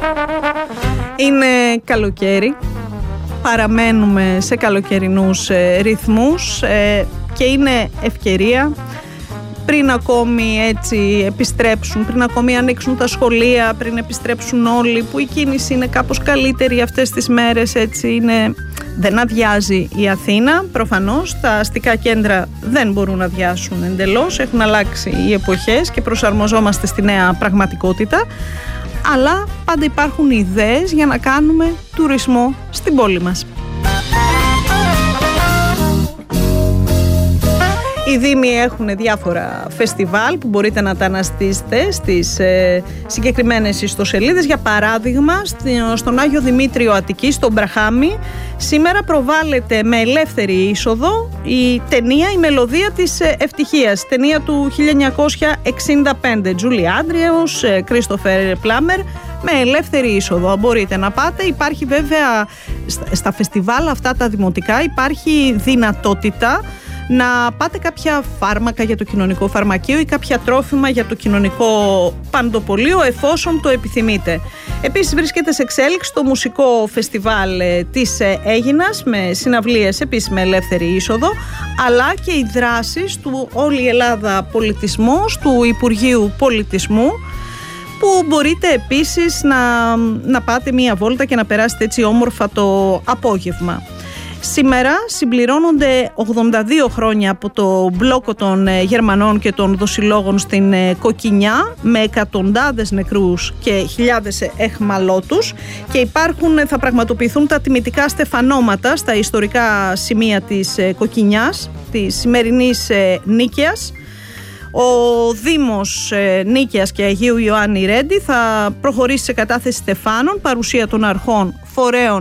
Είναι καλοκαίρι, παραμένουμε σε καλοκαιρινούς ρυθμούς και είναι ευκαιρία πριν ακόμη έτσι επιστρέψουν, πριν ακόμη ανοίξουν τα σχολεία, πριν επιστρέψουν όλοι, που η κίνηση είναι κάπως καλύτερη αυτές τις μέρες, έτσι είναι, δεν αδειάζει η Αθήνα. Προφανώς τα αστικά κέντρα δεν μπορούν να αδειάσουν εντελώς, έχουν αλλάξει οι εποχές και προσαρμοζόμαστε στη νέα πραγματικότητα, αλλά πάντα υπάρχουν ιδέες για να κάνουμε τουρισμό στην πόλη μας. Οι δήμοι έχουν διάφορα φεστιβάλ που μπορείτε να τα αναστήσετε στις συγκεκριμένες ιστοσελίδες. Για παράδειγμα, στον Άγιο Δημήτριο Αττικής, στον Μπραχάμι, σήμερα προβάλλεται με ελεύθερη είσοδο η ταινία «Η Μελωδία της Ευτυχίας», ταινία του 1965, Τζούλι Άντριους, Κρίστοφερ Πλάμερ, με ελεύθερη είσοδο. Μπορείτε να πάτε. Υπάρχει βέβαια στα φεστιβάλ αυτά τα δημοτικά, υπάρχει δυνατότητα να πάτε κάποια φάρμακα για το κοινωνικό φαρμακείο ή κάποια τρόφιμα για το κοινωνικό παντοπολείο, εφόσον το επιθυμείτε. Επίσης βρίσκεται σε εξέλιξη το μουσικό φεστιβάλ της Αίγινας, με συναυλίες επίσης με ελεύθερη είσοδο, αλλά και οι δράσεις του Όλη η Ελλάδα Πολιτισμός, του Υπουργείου Πολιτισμού, που μπορείτε επίσης να πάτε μία βόλτα και να περάσετε έτσι όμορφα το απόγευμα. Σήμερα συμπληρώνονται 82 χρόνια από το μπλόκο των Γερμανών και των δοσιλόγων στην Κοκκινιά, με εκατοντάδες νεκρούς και χιλιάδες εχμαλώτους, και θα πραγματοποιηθούν τα τιμητικά στεφανώματα στα ιστορικά σημεία της Κοκκινιάς, της σημερινής Νίκαιας. Ο Δήμος Νίκαιας και Αγίου Ιωάννη Ρέντι θα προχωρήσει σε κατάθεση στεφάνων, παρουσία των αρχών, φορέων